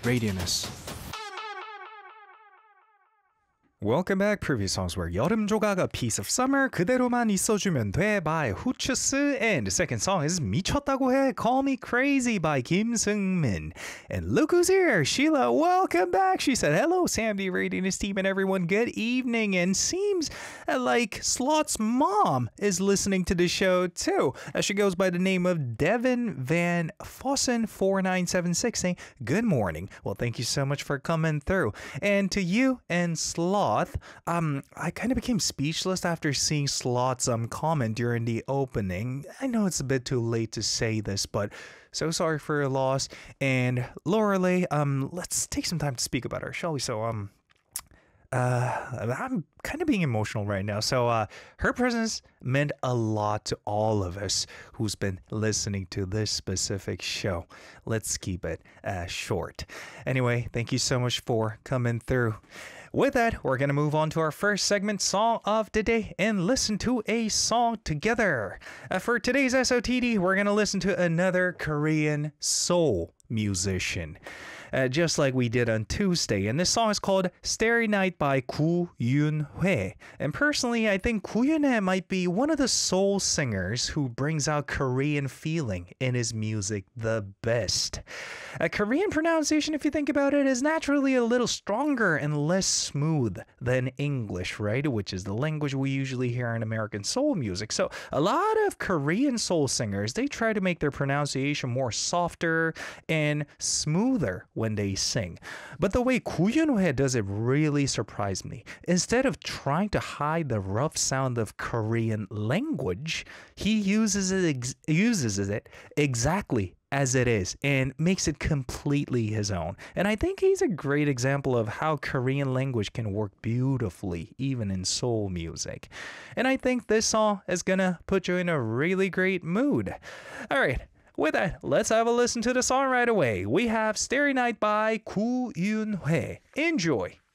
Radianess. Welcome back. Previous songs were 여름 조각, A Piece of Summer, 그대로만 있어주면 돼 by 후추스, and the second song is 미쳤다고 해, Call Me Crazy by Kim Seung-min. And look who's here, Sheila. Welcome back. She said, hello, Sam, the Radianess team, and everyone. Good evening. And seems like Slot's mom is listening to the show too. She goes by the name of Devin Van Fossen 4976, saying, good morning. Well, thank you so much for coming through. And to you and Slot, I kind of became speechless after seeing Slot's comment during the opening. I know it's a bit too late to say this, but so sorry for your loss. And Lorelei, let's take some time to speak about her, shall we? So, I'm kind of being emotional right now. So, her presence meant a lot to all of us who's been listening to this specific show. Let's keep it short. Anyway, thank you so much for coming through. With that, we're going to move on to our first segment, Song of the Day, and listen to a song together. For today's SOTD, we're going to listen to another Korean soul musician, just like we did on Tuesday. And this song is called Starry Night by Koo Yoon-hye. And personally, I think Koo Yoon-hye might be one of the soul singers who brings out Korean feeling in his music the best. A Korean pronunciation, if you think about it, is naturally a little stronger and less smooth than English, right? Which is the language we usually hear in American soul music. So a lot of Korean soul singers, they try to make their pronunciation more softer and smoother when they sing. But the way Koo Yoon-hye does it really surprised me. Instead of trying to hide the rough sound of Korean language, he uses it exactly as it is and makes it completely his own. And I think he's a great example of how Korean language can work beautifully even in soul music. And I think this song is gonna put you in a really great mood. All right, with that, let's have a listen to the song right away. We have Starry Night by Koo Yoon-hye. Enjoy.